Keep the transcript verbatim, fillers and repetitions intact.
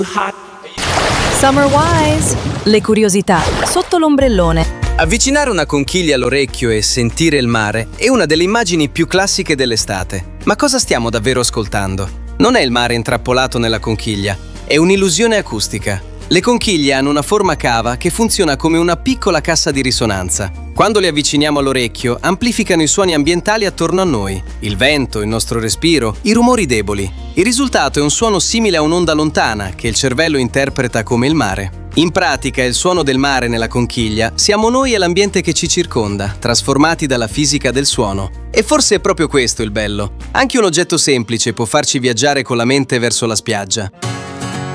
Summer Wise, le curiosità sotto l'ombrellone. Avvicinare una conchiglia all'orecchio e sentire il mare è una delle immagini più classiche dell'estate. Ma cosa stiamo davvero ascoltando? Non è il mare intrappolato nella conchiglia, è un'illusione acustica. Le conchiglie hanno una forma a cava che funziona come una piccola cassa di risonanza. Quando le avviciniamo all'orecchio, amplificano i suoni ambientali attorno a noi, il vento, il nostro respiro, i rumori deboli. Il risultato è un suono simile a un'onda lontana che il cervello interpreta come il mare. In pratica, il suono del mare nella conchiglia siamo noi e l'ambiente che ci circonda, trasformati dalla fisica del suono. E forse è proprio questo il bello. Anche un oggetto semplice può farci viaggiare con la mente verso la spiaggia.